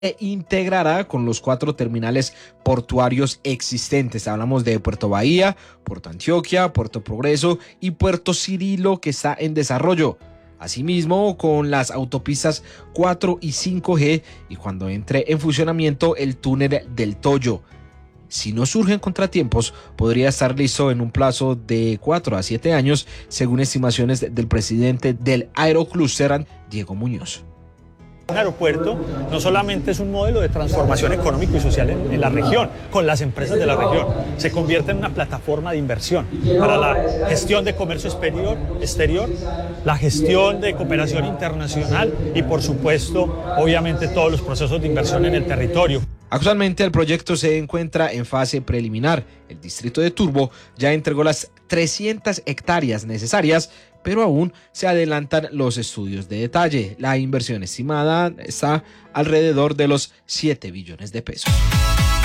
e integrará con los 4 terminales portuarios existentes. Hablamos de Puerto Bahía, Puerto Antioquia, Puerto Progreso y Puerto Cirilo, que está en desarrollo. Asimismo, con las autopistas 4 y 5G y cuando entre en funcionamiento el túnel del Toyo. Si no surgen contratiempos, podría estar listo en un plazo de 4 a 7 años, según estimaciones del presidente del Aerocluster, Diego Muñoz. Un aeropuerto no solamente es un modelo de transformación económico y social en la región, con las empresas de la región, se convierte en una plataforma de inversión para la gestión de comercio exterior, la gestión de cooperación internacional y, por supuesto, obviamente todos los procesos de inversión en el territorio. Actualmente el proyecto se encuentra en fase preliminar. El distrito de Turbo ya entregó las 300 hectáreas necesarias, pero aún se adelantan los estudios de detalle. La inversión estimada está alrededor de los 7 billones de pesos.